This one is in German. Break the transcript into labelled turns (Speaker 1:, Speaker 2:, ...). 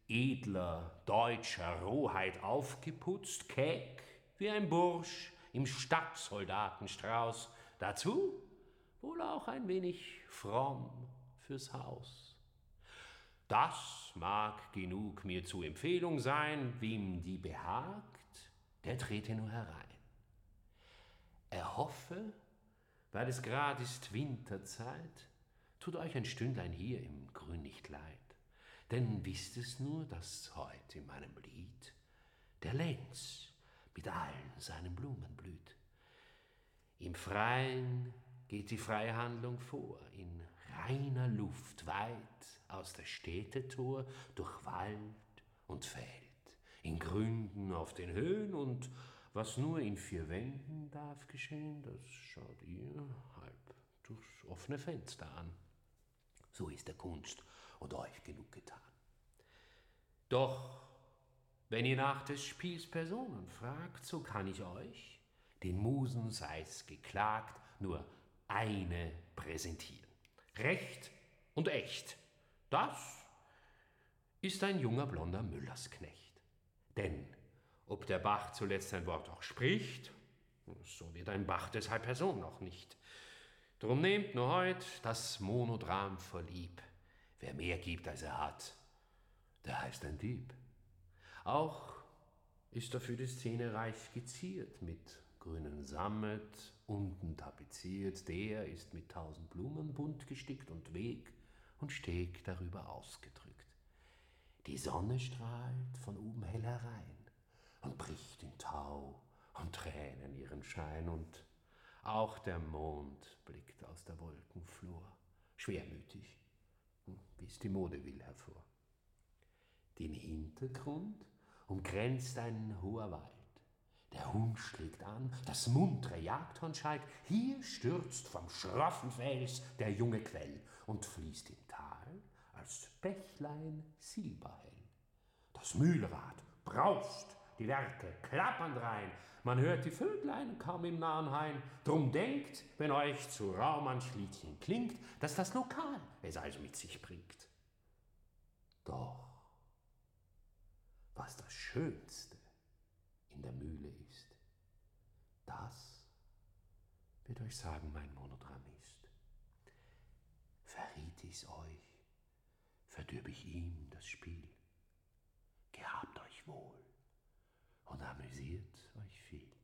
Speaker 1: edler deutscher Rohheit aufgeputzt, keck wie ein Bursch im Stadtsoldatenstrauß, dazu wohl auch ein wenig fromm fürs Haus. Das mag genug mir zu Empfehlung sein, wem die behagt, der trete nur herein. Er hoffe, weil es grad ist Winterzeit, tut euch ein Stündlein hier im Grün nicht leid. Denn wisst es nur, dass heut in meinem Lied der Lenz mit allen seinen Blumen blüht. Im Freien geht die freie Handlung vor, in reiner Luft, weit aus der Städtetor, durch Wald und Feld, in Gründen auf den Höhen, und was nur in 4 Wänden darf geschehen, das schaut ihr halb durchs offene Fenster an. So ist der Kunst und euch genug getan. Doch wenn ihr nach des Spiels Personen fragt, so kann ich euch, den Musen sei's geklagt, nur eine präsentieren. Recht und echt, das ist ein junger blonder Müllersknecht. Denn ob der Bach zuletzt ein Wort auch spricht, so wird ein Bach deshalb Person noch nicht. Drum nehmt nur heut das Monodram vorlieb. Wer mehr gibt, als er hat, der heißt ein Dieb. Auch ist dafür die Szene reich geziert, mit grünen Sammet, unten tapeziert. Der ist mit 1000 Blumen bunt gestickt und Weg und Steg darüber ausgedrückt. Die Sonne strahlt von oben hell herein und bricht in Tau und Tränen ihren Schein, und auch der Mond blickt aus der Wolkenflur, schwermütig, wie es die Mode will, hervor. Den Hintergrund umgrenzt ein hoher Wald. Der Hund schlägt an, das muntre Jagdhorn schallt. Hier stürzt vom schroffen Fels der junge Quell und fließt im Tal als Bächlein silberhell. Das Mühlrad braust, die Werke klappern rein, man hört die Vöglein kaum im nahen Hain. Drum denkt, wenn euch zu Raum ein Schliedchen klingt, dass das Lokal es also mit sich bringt. Doch was das Schönste in der Mühle ist, das wird euch sagen mein Monodramist. Verriet ich's euch, verdürb ich ihm das Spiel. Gehabt euch wohl und amüsiert euch viel.